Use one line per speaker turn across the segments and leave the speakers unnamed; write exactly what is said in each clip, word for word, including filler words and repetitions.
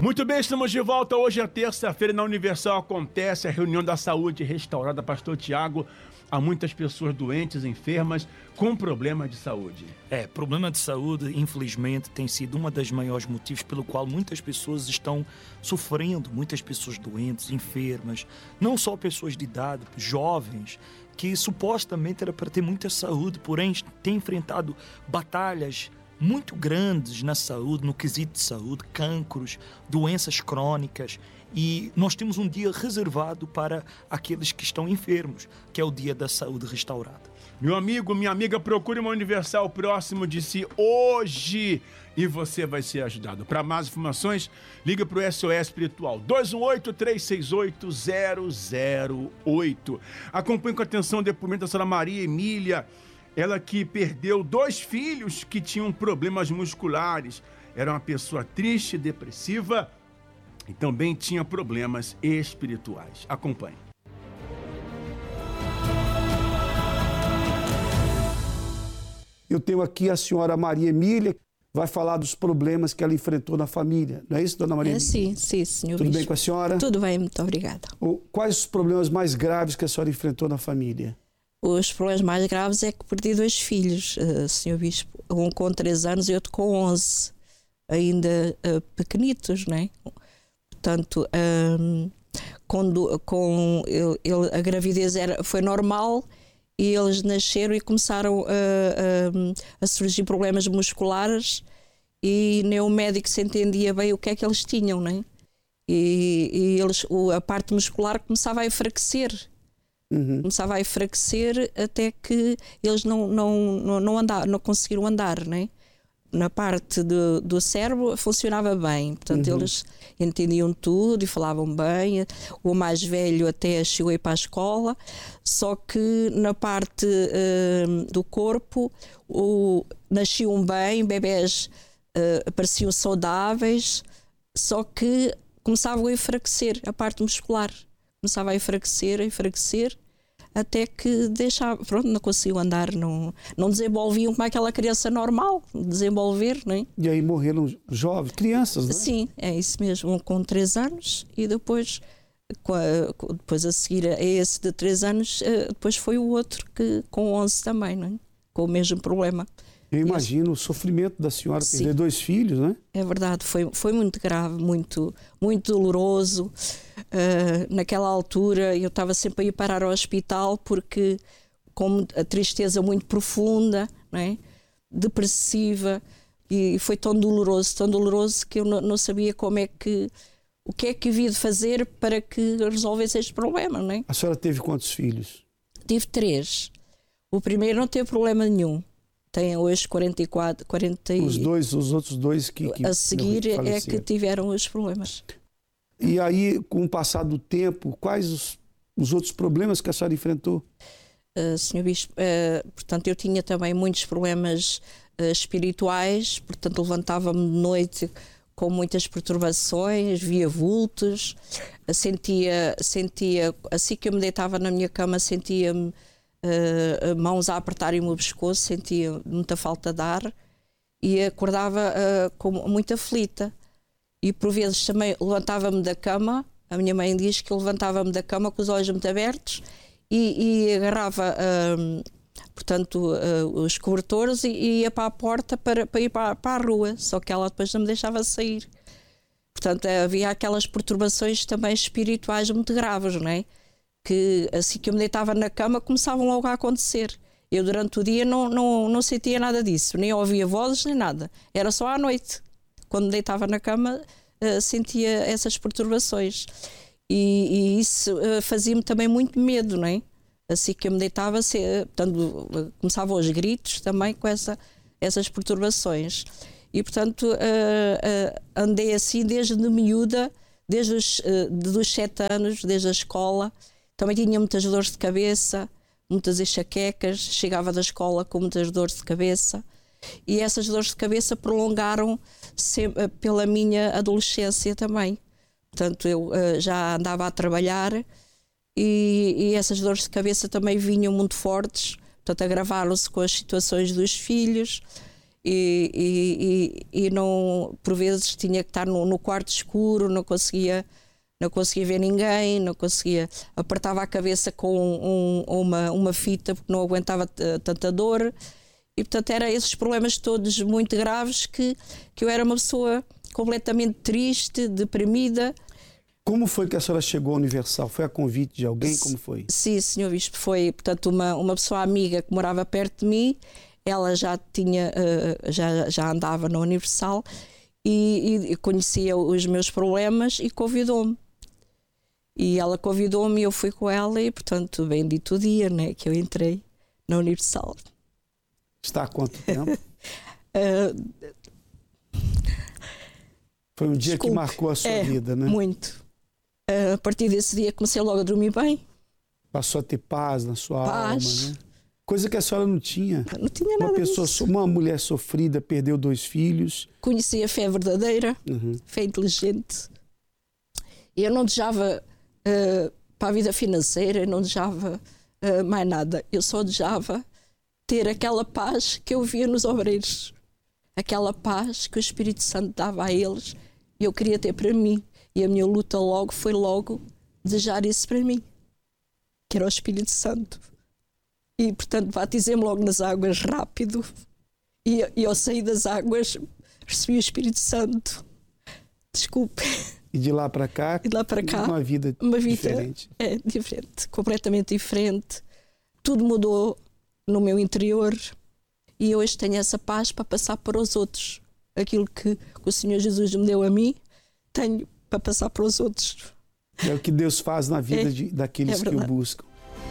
Muito bem, estamos de volta. Hoje é terça-feira, na Universal acontece a reunião da saúde restaurada. Pastor Tiago, há muitas pessoas doentes, enfermas, com problemas de saúde.
É, problema de saúde, infelizmente, tem sido uma das maiores motivos pelo qual muitas pessoas estão sofrendo, muitas pessoas doentes, enfermas, não só pessoas de idade, jovens, que supostamente era para ter muita saúde, porém têm enfrentado batalhas muito grandes na saúde, no quesito de saúde, cancros, doenças crônicas, e nós temos um dia reservado para aqueles que estão enfermos, que é o dia da saúde restaurada.
Meu amigo, minha amiga, procure uma Universal próximo de si hoje e você vai ser ajudado. Para mais informações, liga para o S O S Espiritual dois um oito, três seis oito, zero zero oito. Acompanhe com atenção o depoimento da senhora Maria Emília. Ela que perdeu dois filhos que tinham problemas musculares. Era uma pessoa triste, depressiva e também tinha problemas espirituais. Acompanhe.
Eu tenho aqui a senhora Maria Emília, vai falar dos problemas que ela enfrentou na família. Não é isso, dona Maria?
É, sim, sim, senhor
Tudo
bispo.
bem com a senhora?
Tudo bem, muito obrigada.
Quais os problemas mais graves que a senhora enfrentou na família?
Os problemas mais graves é que perdi dois filhos, uh, senhor bispo. Um com três anos e outro com onze. Ainda uh, pequenitos, não é? Portanto, um, quando, com, ele, ele, a gravidez era, foi normal e eles nasceram e começaram uh, uh, a surgir problemas musculares e nem o médico se entendia bem o que é que eles tinham, não é? E, e eles, a parte muscular começava a enfraquecer. Uhum. Começava a enfraquecer até que eles não, não, não, não, andar, não conseguiram andar, né? Na parte do, do cérebro funcionava bem, portanto uhum. eles entendiam tudo e falavam bem. O mais velho até chegou a ir para a escola, só que na parte uh, do corpo o, nasciam bem, bebés uh, pareciam saudáveis, só que começavam a enfraquecer a parte muscular. Começava a enfraquecer, a enfraquecer, até que deixava, pronto, não conseguiam andar, não, não desenvolviam como aquela criança normal, desenvolver, não é?
E aí morreram jovens, crianças, não é?
Sim, é isso mesmo, um com três anos e depois, depois a seguir a esse de três anos, depois foi o outro que, com onze também, não é? Com o mesmo problema.
Eu imagino Isso. o sofrimento da senhora Sim. perder dois filhos, não é?
É verdade, foi, foi muito grave, muito, muito doloroso. Uh, naquela altura eu estava sempre a ir parar ao hospital porque com a tristeza muito profunda, não é? Depressiva, e foi tão doloroso, tão doloroso que eu não, não sabia como é que, o que é que havia de fazer para que resolvesse este problema, não é?
A senhora teve quantos filhos?
Tive três. O primeiro não teve problema nenhum. Tem hoje quarenta e quatro, quarenta e...
Os dois, os outros dois que, que
a seguir é que tiveram os problemas.
E aí, com o passar do tempo, quais os, os outros problemas que a senhora enfrentou?
Uh, senhor Bispo, uh, portanto, eu tinha também muitos problemas uh, espirituais, portanto, levantava-me de noite com muitas perturbações, via vultos, uh, sentia, sentia, assim que eu me deitava na minha cama, sentia-me Uh, mãos a apertarem-me o pescoço, sentia muita falta de ar e acordava uh, com, muito aflita. E por vezes também levantava-me da cama, a minha mãe diz que eu levantava-me da cama com os olhos muito abertos e, e agarrava uh, portanto, uh, os cobertores e, e ia para a porta para, para ir para, para a rua, só que ela depois não me deixava sair. Portanto, havia aquelas perturbações também espirituais muito graves, não é? Que assim que eu me deitava na cama começavam logo a acontecer. Eu durante o dia não, não, não sentia nada disso, nem ouvia vozes nem nada, era só à noite, quando me deitava na cama uh, sentia essas perturbações e, e isso uh, fazia-me também muito medo, não é? Assim que eu me deitava, se, uh, portanto, uh, começavam os gritos também com essa, essas perturbações e portanto uh, uh, andei assim desde de miúda, desde os, uh, dos sete anos, desde a escola. Também tinha muitas dores de cabeça, muitas enxaquecas, chegava da escola com muitas dores de cabeça e essas dores de cabeça prolongaram sempre, pela minha adolescência também. Portanto, eu uh, já andava a trabalhar e, e essas dores de cabeça também vinham muito fortes, portanto, agravaram-se com as situações dos filhos e, e, e, e não, por vezes tinha que estar no, no quarto escuro, não conseguia, não conseguia ver ninguém, não conseguia, apertava a cabeça com um, uma, uma fita porque não aguentava tanta dor. E, portanto, eram esses problemas todos muito graves que, que eu era uma pessoa completamente triste, deprimida.
Como foi que a senhora chegou ao Universal? Foi a convite de alguém? Como foi?
Sim, senhor Bispo, foi, portanto, uma, uma pessoa amiga que morava perto de mim. Ela já tinha, uh, já, já andava na Universal e, e conhecia os meus problemas e convidou-me. E ela convidou-me e eu fui com ela e, portanto, bendito o dia, né, que eu entrei na Universal.
Está há quanto tempo?
uh,
Foi um dia
desculpe,
que marcou a sua
é,
vida, né?
Muito. Uh, a partir desse dia comecei logo a dormir bem.
Passou a ter paz na sua
Paz.
alma, né? Coisa que a senhora não tinha.
Não tinha
Uma
nada
pessoa,
disso.
uma mulher sofrida, perdeu dois filhos.
Conheci a fé verdadeira,
Uhum.
fé inteligente. E eu não desejava uh, para a vida financeira, eu não desejava uh, mais nada. Eu só desejava ter aquela paz que eu via nos obreiros. Aquela paz que o Espírito Santo dava a eles e eu queria ter para mim. E a minha luta logo foi logo desejar isso para mim, que era o Espírito Santo. E, portanto, batizei-me logo nas águas rápido. E, e ao sair das águas recebi o Espírito Santo. Desculpe.
E de lá para cá,
E de lá para cá,
uma vida,
uma vida
diferente.
É diferente, completamente diferente. Tudo mudou no meu interior e hoje tenho essa paz para passar para os outros. Aquilo que o Senhor Jesus me deu a mim, tenho para passar para os outros.
É o que Deus faz na vida
É,
de, daqueles
é
que o
verdade.
buscam.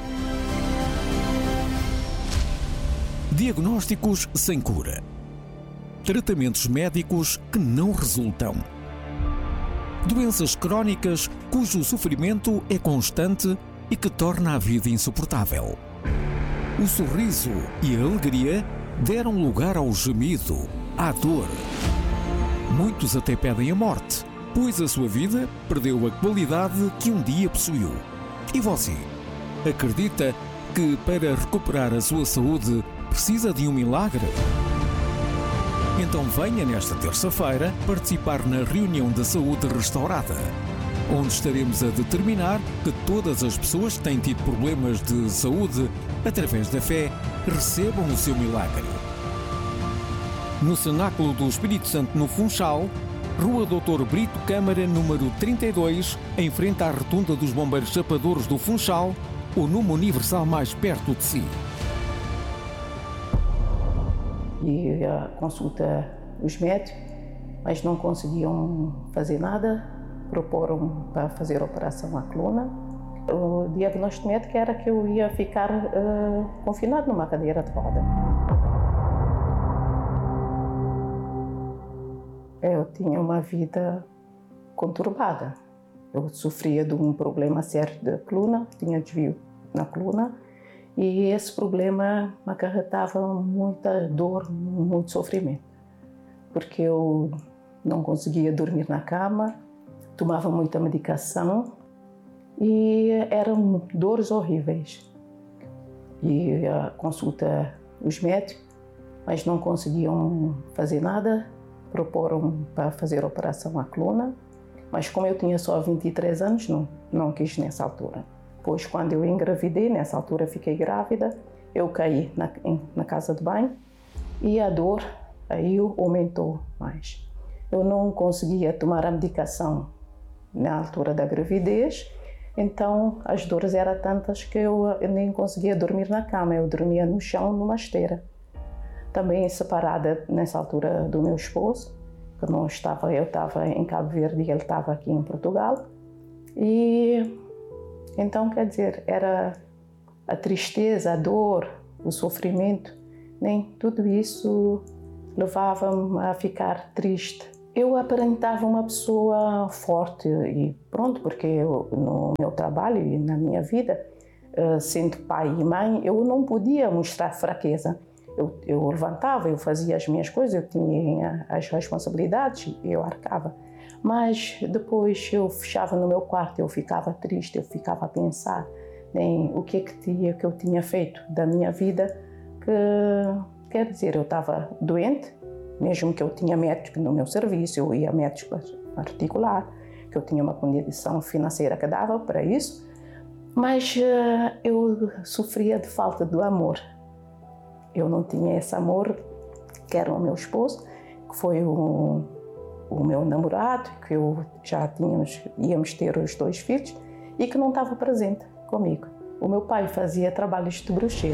Diagnósticos sem cura. Tratamentos médicos que não resultam. Doenças crónicas cujo sofrimento é constante e que torna a vida insuportável. O sorriso e a alegria deram lugar ao gemido, à dor. Muitos até pedem a morte, pois a sua vida perdeu a qualidade que um dia possuiu. E você? Acredita que para recuperar a sua saúde precisa de um milagre? Então venha nesta terça-feira participar na reunião da saúde restaurada, onde estaremos a determinar que todas as pessoas que têm tido problemas de saúde, através da fé, recebam o seu milagre. No Cenáculo do Espírito Santo, no Funchal, Rua doutor Brito Câmara, número trinta e dois, em frente à Rotunda dos Bombeiros Chapadores do Funchal, ou numa Universal mais perto de si.
E a consulta os médicos, mas não conseguiam fazer nada, proporam para fazer a operação à coluna. O diagnóstico médico era que eu ia ficar uh, confinado numa cadeira de roda. Eu tinha uma vida conturbada. Eu sofria de um problema sério da coluna, tinha desvio na coluna, e esse problema me acarretava muita dor, muito sofrimento, porque eu não conseguia dormir na cama, tomava muita medicação e eram dores horríveis. E a consulta os médicos, mas não conseguiam fazer nada, proporam para fazer a operação à coluna, mas como eu tinha só vinte e três anos, não, não quis nessa altura. Pois quando eu engravidei, nessa altura fiquei grávida, eu caí na, na casa de banho e a dor aí aumentou mais. Eu não conseguia tomar a medicação na altura da gravidez, então as dores eram tantas que eu, eu nem conseguia dormir na cama, eu dormia no chão, numa esteira. Também separada nessa altura do meu esposo, que não estava, eu estava em Cabo Verde e ele estava aqui em Portugal. E então, quer dizer, era a tristeza, a dor, o sofrimento, nem tudo isso levava-me a ficar triste. Eu aparentava uma pessoa forte e pronto, porque eu, no meu trabalho e na minha vida, sendo pai e mãe, eu não podia mostrar fraqueza. Eu, eu levantava, eu fazia as minhas coisas, eu tinha as responsabilidades, eu arcava. Mas depois eu fechava no meu quarto, eu ficava triste, eu ficava a pensar em o que é que, que eu tinha feito da minha vida, que quer dizer, eu estava doente, mesmo que eu tinha médico no meu serviço, eu ia a médico particular, que eu tinha uma condição financeira que dava para isso, mas uh, eu sofria de falta do amor. Eu não tinha esse amor que era o meu esposo, que foi o, o meu namorado, que eu já tínhamos, íamos ter os dois filhos, e que não estava presente comigo. O meu pai fazia trabalhos de bruxeiro.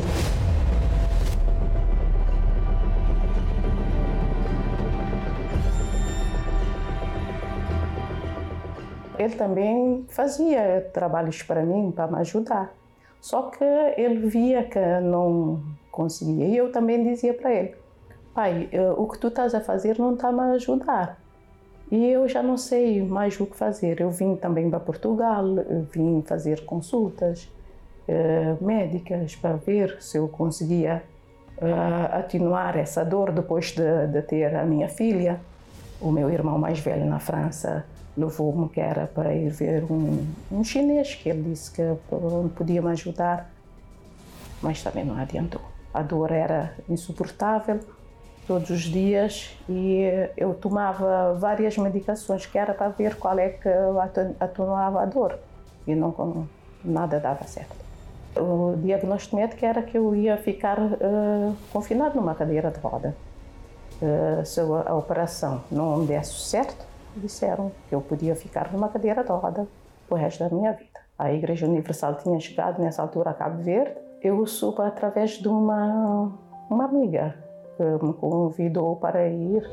Ele também fazia trabalhos para mim, para me ajudar. Só que ele via que não conseguia. E eu também dizia para ele: pai, o que tu estás a fazer não está a me ajudar. E eu já não sei mais o que fazer. Eu vim também para Portugal, vim fazer consultas uh, médicas para ver se eu conseguia uh, atenuar essa dor depois de, de ter a minha filha. O meu irmão mais velho na França levou-me que era para ir ver um, um chinês, que ele disse que podia me ajudar, mas também não adiantou. A dor era insuportável todos os dias e eu tomava várias medicações que era para ver qual é que atenuava a dor e não, nada dava certo. O diagnóstico médico era que eu ia ficar uh, confinado numa cadeira de roda. Uh, se a operação não desse certo, disseram que eu podia ficar numa cadeira de roda o resto da minha vida. A Igreja Universal tinha chegado nessa altura a Cabo Verde. Eu soube através de uma, uma amiga que me convidou para ir.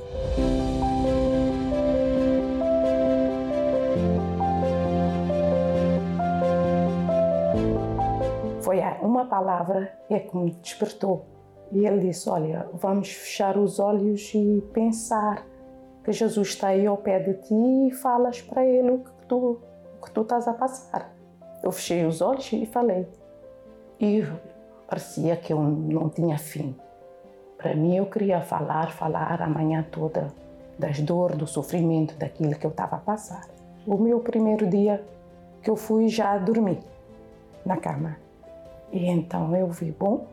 Foi uma palavra que me despertou. E ele disse: olha, vamos fechar os olhos e pensar que Jesus está aí ao pé de ti e falas para ele o que tu, o que tu estás a passar. Eu fechei os olhos e falei. E parecia que eu não tinha fim. Para mim, eu queria falar, falar a manhã toda das dores, do sofrimento, daquilo que eu estava a passar. O meu primeiro dia que eu fui, já dormi na cama. E então eu vi, bom,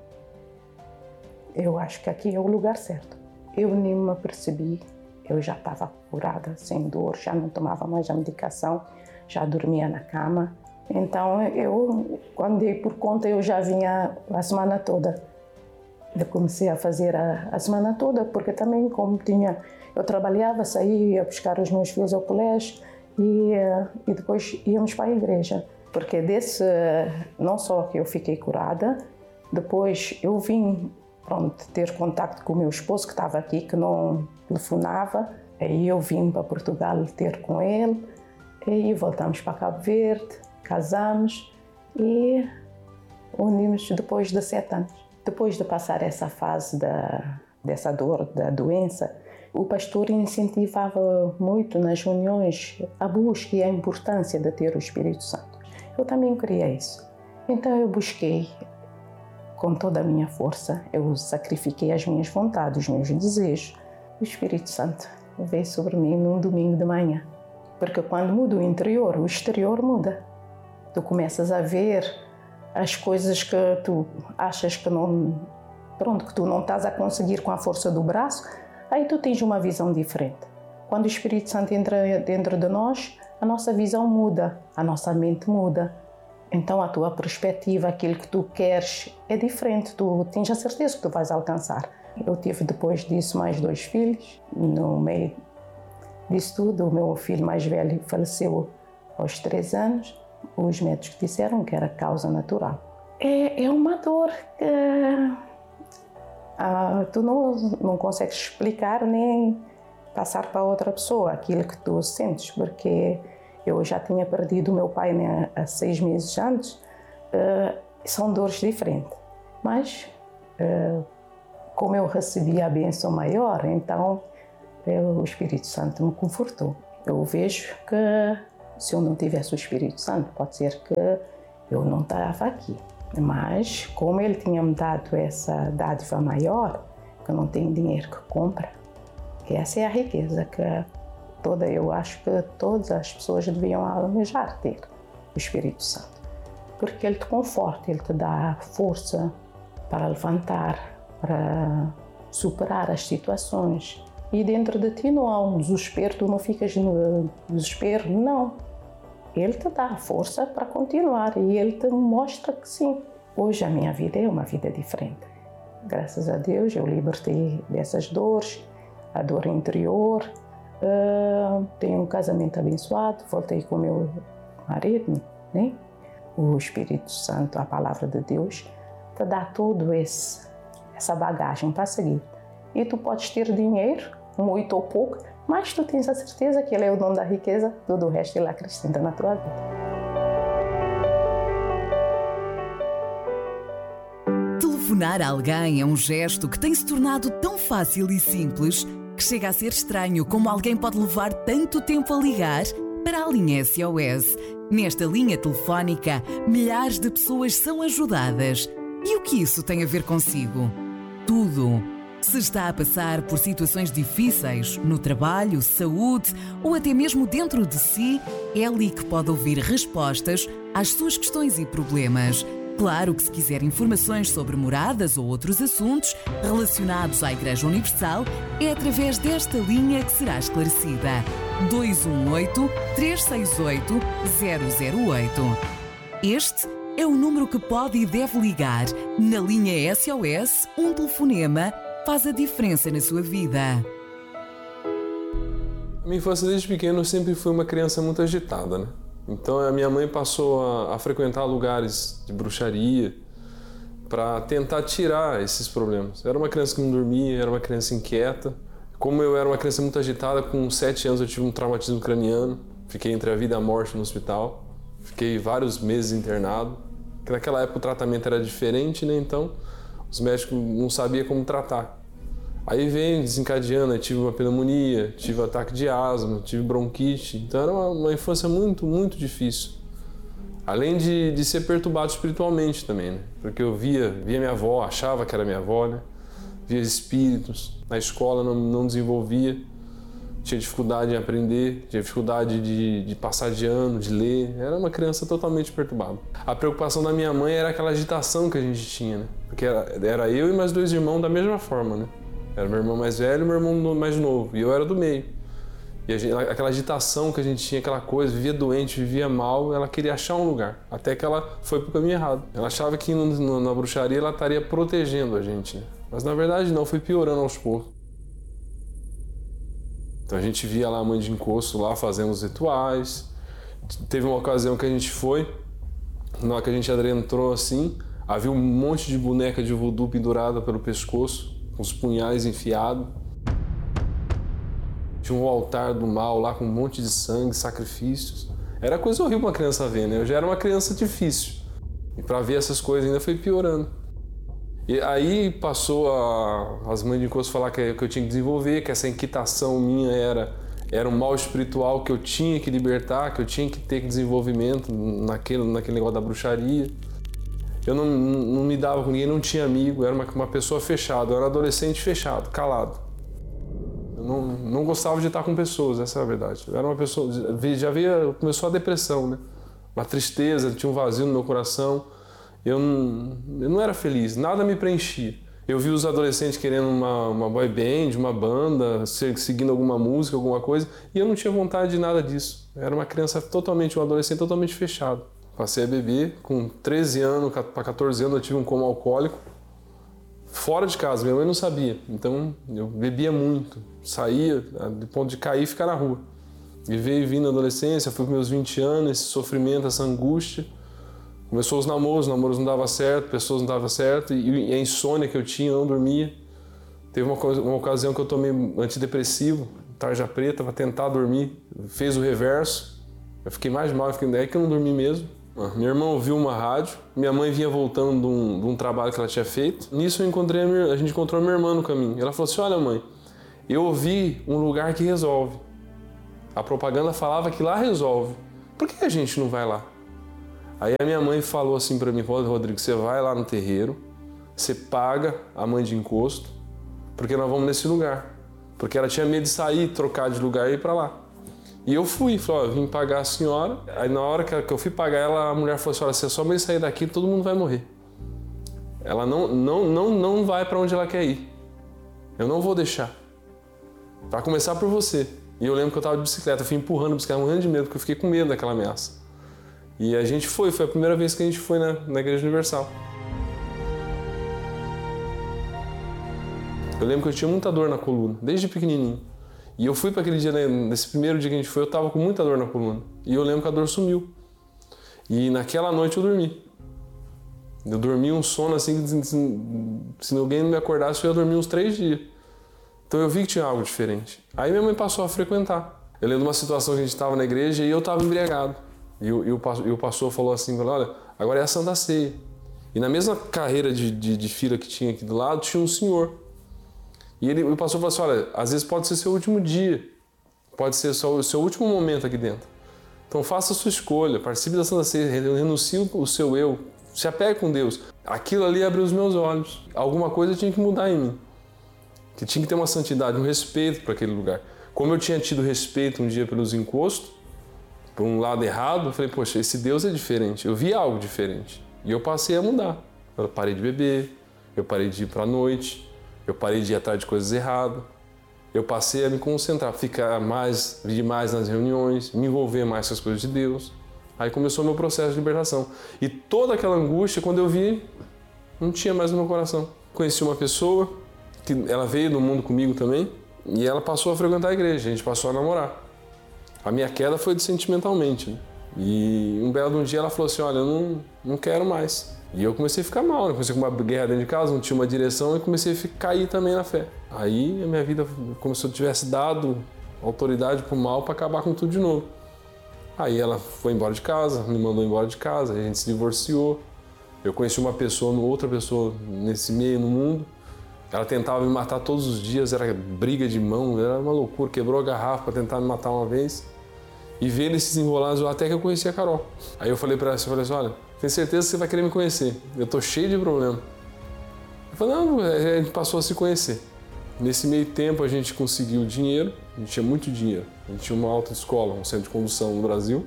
eu acho que aqui é o lugar certo. Eu nem me apercebi. Eu já estava curada, sem dor, já não tomava mais a medicação, já dormia na cama. Então, eu, quando dei por conta, eu já vinha a semana toda. Eu comecei a fazer a, a semana toda, porque também, como tinha, eu trabalhava, saía, ia buscar os meus filhos ao colégio e, e depois íamos para a igreja. Porque desse, não só que eu fiquei curada, depois eu vim, pronto, ter contacto com o meu esposo, que estava aqui, que não telefonava. Aí eu vim para Portugal ter com ele, e voltamos para Cabo Verde, casamos e unimos depois de sete anos. Depois de passar essa fase da, dessa dor, da doença, o pastor incentivava muito nas reuniões a busca e a importância de ter o Espírito Santo. Eu também queria isso. Então eu busquei com toda a minha força, eu sacrifiquei as minhas vontades, os meus desejos. O Espírito Santo veio sobre mim num domingo de manhã. Porque quando muda o interior, o exterior muda. Tu começas a ver as coisas que tu achas que não, pronto, que tu não estás a conseguir com a força do braço, aí tu tens uma visão diferente. Quando o Espírito Santo entra dentro de nós, a nossa visão muda, a nossa mente muda. Então a tua perspectiva, aquilo que tu queres, é diferente. Tu tens a certeza que tu vais alcançar. Eu tive depois disso mais dois filhos. No meio disso tudo, o meu filho mais velho faleceu aos três anos. Os médicos disseram que era causa natural. É, é uma dor que ah, tu não, não consegues explicar nem passar para outra pessoa aquilo que tu sentes, porque eu já tinha perdido o meu pai, né, há seis meses antes. Uh, são dores diferentes, mas uh, como eu recebi a bênção maior, então eu, o Espírito Santo me confortou. Eu vejo que se eu não tivesse o Espírito Santo, pode ser que eu não estava aqui. Mas como ele tinha me dado essa dádiva maior, que não tem dinheiro que compra, que essa é a riqueza que toda, eu acho que todas as pessoas deviam almejar ter, o Espírito Santo. Porque ele te conforta, ele te dá força para levantar, para superar as situações. e dentro de ti não há um desespero, tu não ficas no desespero, não. Ele te dá a força para continuar e ele te mostra que sim. Hoje a minha vida é uma vida diferente. Graças a Deus eu libertei dessas dores, a dor interior, uh, tenho um casamento abençoado, voltei com meu marido, né? O Espírito Santo, a palavra de Deus, te dá todo esse essa bagagem para seguir. E tu podes ter dinheiro, muito ou pouco, mas tu tens a certeza que Ele é o dono da riqueza, tudo o resto Ele acrescenta na tua vida.
Telefonar a alguém é um gesto que tem se tornado tão fácil e simples que chega a ser estranho como alguém pode levar tanto tempo a ligar para a linha S O S. Nesta linha telefónica, milhares de pessoas são ajudadas. E o que isso tem a ver consigo? Tudo. Se está a passar por situações difíceis, no trabalho, saúde ou até mesmo dentro de si, é ali que pode ouvir respostas às suas questões e problemas. Claro que se quiser informações sobre moradas ou outros assuntos relacionados à Igreja Universal, é através desta linha que será esclarecida. dois um oito, três seis oito, zero zero oito. Este é o número que pode e deve ligar. Na linha S O S, um telefonema faz a diferença na sua vida.
A minha infância desde pequeno eu sempre fui uma criança muito agitada, né? Então a minha mãe passou a, a frequentar lugares de bruxaria para tentar tirar esses problemas. Eu era uma criança que não dormia, era uma criança inquieta. Como eu era uma criança muito agitada, com sete anos eu tive um traumatismo craniano. Fiquei entre a vida e a morte no hospital. Fiquei vários meses internado. Naquela época o tratamento era diferente, né? Então os médicos não sabiam como tratar. Aí vem desencadeando, eu tive uma pneumonia, tive ataque de asma, tive bronquite. Então era uma, uma infância muito, muito difícil. Além de, de ser perturbado espiritualmente também, né? Porque eu via, via minha avó, achava que era minha avó, né? Via espíritos. Na escola não, não desenvolvia, tinha dificuldade em aprender, tinha dificuldade de, de passar de ano, de ler. Era uma criança totalmente perturbada. A preocupação da minha mãe era aquela agitação que a gente tinha, né? Porque era, era eu e mais dois irmãos da mesma forma, né? Era meu irmão mais velho e meu irmão mais novo, e eu era do meio. E a gente, aquela agitação que a gente tinha, aquela coisa, vivia doente, vivia mal, ela queria achar um lugar, até que ela foi pro caminho errado. Ela achava que no, no, na bruxaria ela estaria protegendo a gente, né? Mas na verdade não, foi piorando aos poucos. Então a gente via lá a mãe de encosto lá fazendo os rituais. Teve uma ocasião que a gente foi, na hora que a gente entrou assim, havia um monte de boneca de voodoo pendurada pelo pescoço, com os punhais enfiados. Tinha um altar do mal lá com um monte de sangue, sacrifícios. Era coisa horrível uma criança ver, né? Eu já era uma criança difícil. E para ver essas coisas ainda foi piorando. E aí passou a, as mães de encosto falar que, que eu tinha que desenvolver, que essa inquietação minha era, era um mal espiritual que eu tinha que libertar, que eu tinha que ter desenvolvimento naquele, naquele negócio da bruxaria. Eu não, não me dava com ninguém, não tinha amigo, eu era uma, uma pessoa fechada, eu era adolescente fechado, calado. Eu não, não gostava de estar com pessoas, essa é a verdade. Eu era uma pessoa, já havia, começou a depressão, né? Uma tristeza, tinha um vazio no meu coração. Eu não, eu não era feliz, nada me preenchia. Eu vi os adolescentes querendo uma, uma boy band, uma banda, seguindo alguma música, alguma coisa, e eu não tinha vontade de nada disso. Eu era uma criança totalmente, um adolescente totalmente fechado. Passei a beber, com treze anos para quatorze anos eu tive um coma alcoólico, fora de casa, minha mãe não sabia, então eu bebia muito, saía do ponto de cair e ficar na rua. E veio vindo na adolescência, fui com meus vinte anos, esse sofrimento, essa angústia. Começou os namoros, os namoros não davam certo, pessoas não davam certo, e a insônia que eu tinha, eu não dormia. Teve uma, uma ocasião que eu tomei antidepressivo, tarja preta, para tentar dormir, fez o reverso. Eu fiquei mais mal, eu fiquei, é que eu não dormi mesmo. Minha irmã ouviu uma rádio, minha mãe vinha voltando de um, de um trabalho que ela tinha feito. Nisso eu encontrei a, minha, a gente encontrou a minha irmã no caminho. Ela falou assim, olha mãe, eu ouvi um lugar que resolve. A propaganda falava que lá resolve. Por que a gente não vai lá? Aí a minha mãe falou assim para mim, Rodrigo, você vai lá no terreiro, você paga a mãe de encosto, porque nós vamos nesse lugar. Porque ela tinha medo de sair, trocar de lugar e ir para lá. E eu fui, falei, ó, eu vim pagar a senhora. Aí na hora que eu fui pagar ela, a mulher falou assim, olha, se a sua mãe sair daqui, todo mundo vai morrer. Ela não, não, não, não vai para onde ela quer ir. Eu não vou deixar. Para começar por você. E eu lembro que eu estava de bicicleta, eu fui empurrando a bicicleta, morrendo de medo, porque eu fiquei com medo daquela ameaça. E a gente foi, foi a primeira vez que a gente foi na, na Igreja Universal. Eu lembro que eu tinha muita dor na coluna, desde pequenininho. E eu fui para aquele dia, né, nesse primeiro dia que a gente foi, eu estava com muita dor na coluna. E eu lembro que a dor sumiu. E naquela noite eu dormi. Eu dormi um sono assim, se alguém não me acordasse, eu ia dormir uns três dias. Então eu vi que tinha algo diferente. Aí minha mãe passou a frequentar. Eu lembro de uma situação que a gente estava na igreja e eu estava embriagado. E o, e, o, e o pastor falou assim, olha, agora é a Santa Ceia. E na mesma carreira de, de, de fila que tinha aqui do lado, tinha um senhor. E ele, o pastor falou assim, olha, às vezes pode ser seu último dia. Pode ser só o seu último momento aqui dentro. Então faça a sua escolha, participe da Santa Ceia, renuncie o seu eu, se apegue com Deus. Aquilo ali abriu os meus olhos. Alguma coisa tinha que mudar em mim. Que tinha que ter uma santidade, um respeito para aquele lugar. Como eu tinha tido respeito um dia pelos encostos, por um lado errado, eu falei, poxa, esse Deus é diferente. Eu vi algo diferente. E eu passei a mudar. Eu parei de beber, eu parei de ir para a noite, eu parei de ir atrás de coisas erradas. Eu passei a me concentrar, ficar mais, vir mais nas reuniões, me envolver mais com as coisas de Deus. Aí começou o meu processo de libertação. E toda aquela angústia, quando eu vi, não tinha mais no meu coração. Conheci uma pessoa, que ela veio do mundo comigo também, e ela passou a frequentar a igreja, a gente passou a namorar. A minha queda foi de sentimentalmente. Né? E um belo um dia ela falou assim, olha, eu não, não quero mais. E eu comecei a ficar mal, né? Comecei com uma guerra dentro de casa, não tinha uma direção, e comecei a cair também na fé. Aí a minha vida, como se eu tivesse dado autoridade pro mal para acabar com tudo de novo. Aí ela foi embora de casa, me mandou embora de casa, a gente se divorciou. Eu conheci uma pessoa, outra pessoa nesse meio, no mundo. Ela tentava me matar todos os dias, era briga de mão, era uma loucura. Quebrou a garrafa para tentar me matar uma vez. E ver eles se desenrolando até que eu conheci a Carol. Aí eu falei para ela, eu falei assim, olha, tenho certeza que você vai querer me conhecer. Eu tô cheio de problema. Eu falei, não, a gente passou a se conhecer. Nesse meio tempo a gente conseguiu dinheiro, a gente tinha muito dinheiro. A gente tinha uma autoescola, um centro de condução no Brasil.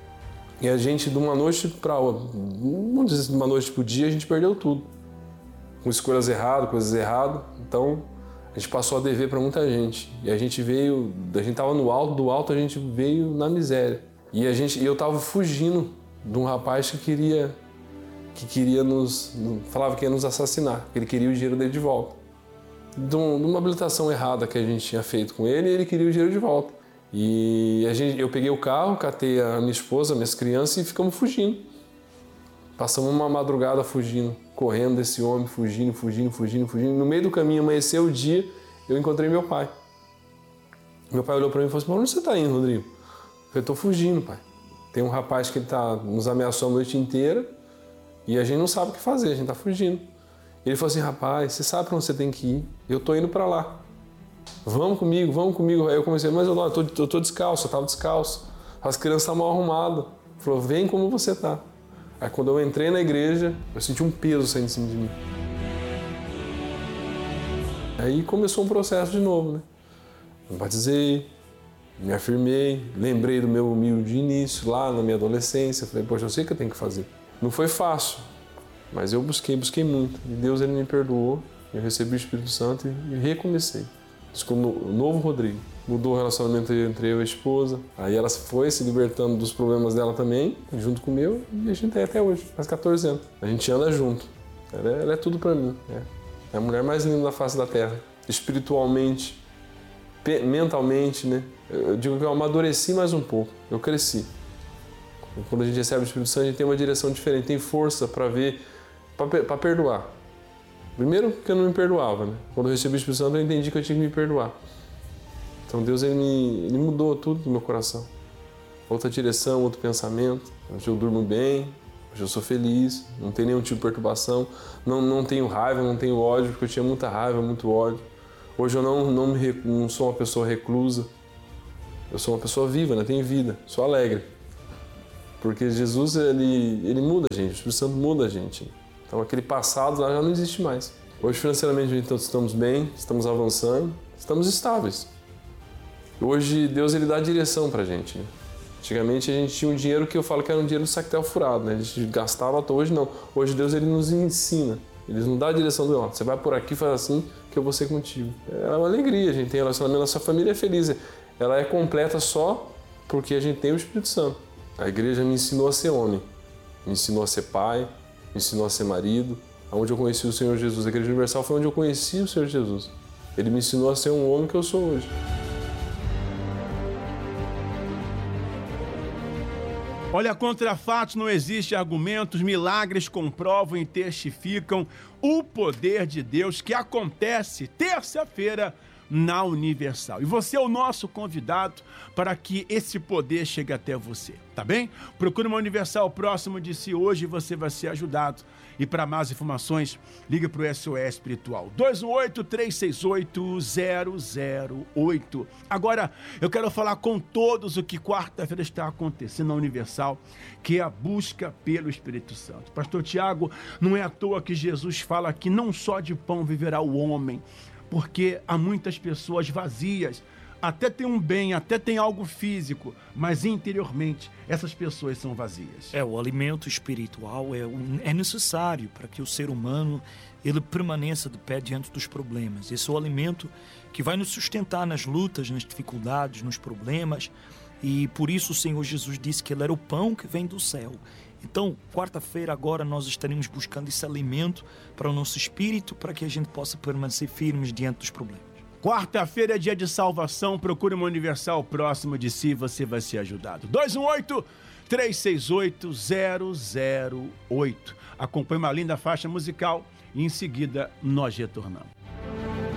E a gente, de uma noite para outra, vamos dizer, de uma noite para o dia, a gente perdeu tudo. Com escolhas erradas, coisas erradas. Então, a gente passou a dever para muita gente. E a gente veio, a gente estava no alto, do alto a gente veio na miséria. E a gente, eu estava fugindo de um rapaz que queria, que queria nos, falava que ia nos assassinar, que ele queria o dinheiro dele de volta. De uma habilitação errada que a gente tinha feito com ele, ele queria o dinheiro de volta. E a gente, eu peguei o carro, catei a minha esposa, minhas crianças e ficamos fugindo. Passamos uma madrugada fugindo, correndo desse homem, fugindo, fugindo, fugindo, fugindo. No meio do caminho, amanheceu o dia, eu encontrei meu pai. Meu pai olhou para mim e falou assim, para onde você está indo, Rodrigo? Eu falei, estou fugindo, pai. Tem um rapaz que ele tá, nos ameaçou a noite inteira e a gente não sabe o que fazer, a gente está fugindo. Ele falou assim, rapaz, você sabe para onde você tem que ir? Eu tô indo para lá. Vamos comigo, vamos comigo. Aí eu comecei, mas eu, tô, eu tô descalço, eu tava descalço. As crianças estavam mal arrumadas. Ele falou, vem como você tá. Aí quando eu entrei na igreja, eu senti um peso saindo de cima de mim. Aí começou um processo de novo, né? Eu batizei, me afirmei, lembrei do meu humilde início lá na minha adolescência. Falei, poxa, eu sei o que eu tenho que fazer. Não foi fácil. Mas eu busquei, busquei muito. E Deus, ele me perdoou. Eu recebi o Espírito Santo e recomecei. Isso com o novo Rodrigo. Mudou o relacionamento entre eu e a esposa. Aí ela foi se libertando dos problemas dela também, junto com o meu. E a gente tem até hoje, faz quatorze anos. A gente anda junto. Ela é, ela é tudo pra mim. É. é a mulher mais linda da face da terra. Espiritualmente, mentalmente, né? Eu digo que eu amadureci mais um pouco. Eu cresci. Quando a gente recebe o Espírito Santo, a gente tem uma direção diferente. Tem força para ver, para perdoar. Primeiro porque eu não me perdoava, né? Quando eu recebi o Espírito Santo, eu entendi que eu tinha que me perdoar. Então Deus, ele, me, ele mudou tudo no meu coração. Outra direção, outro pensamento. Hoje eu durmo bem, hoje eu sou feliz, não tenho nenhum tipo de perturbação, não, não tenho raiva, não tenho ódio, porque eu tinha muita raiva, muito ódio. Hoje eu não, não, me, não sou uma pessoa reclusa, eu sou uma pessoa viva, né? Tenho vida, sou alegre. Porque Jesus, ele, ele muda a gente, o Espírito Santo muda a gente. Então aquele passado lá já não existe mais. Hoje financeiramente então, estamos bem, estamos avançando, estamos estáveis. Hoje Deus, ele dá direção pra gente. Né? Antigamente a gente tinha um dinheiro que eu falo que era um dinheiro do sactel furado, né? A gente gastava à toa, hoje não. Hoje Deus, ele nos ensina. Eles não dão a direção do, ó, você vai por aqui, faz assim, que eu vou ser contigo. É uma alegria, a gente tem relacionamento, nossa família é feliz. Ela é completa só porque a gente tem o Espírito Santo. A igreja me ensinou a ser homem, me ensinou a ser pai, me ensinou a ser marido. Onde eu conheci o Senhor Jesus, a Igreja Universal foi onde eu conheci o Senhor Jesus. Ele me ensinou a ser um homem que eu sou hoje.
Olha, contra fatos não existe argumentos, milagres comprovam e testificam o poder de Deus que acontece terça-feira na Universal. E você é o nosso convidado para que esse poder chegue até você, tá bem? Procure uma Universal próximo de si hoje e você vai ser ajudado. E para mais informações, liga para o S O S Espiritual, dois um oito, três seis oito, zero zero oito. Agora, eu quero falar com todos o que quarta-feira está acontecendo na Universal, que é a busca pelo Espírito Santo. Pastor Tiago, não é à toa que Jesus fala que não só de pão viverá o homem, porque há muitas pessoas vazias, até tem um bem, até tem algo físico, mas interiormente essas pessoas são vazias.
É, o alimento espiritual é, é necessário para que o ser humano ele permaneça de pé diante dos problemas. Esse é o alimento que vai nos sustentar nas lutas, nas dificuldades, nos problemas. E por isso o Senhor Jesus disse que Ele era o pão que vem do céu. Então, quarta-feira agora nós estaremos buscando esse alimento para o nosso espírito, para que a gente possa permanecer firmes diante dos problemas.
Quarta-feira é dia de salvação, procure uma Universal próximo de si, você vai ser ajudado. dois um oito, três seis oito, zero zero oito. Acompanhe uma linda faixa musical e em seguida nós retornamos.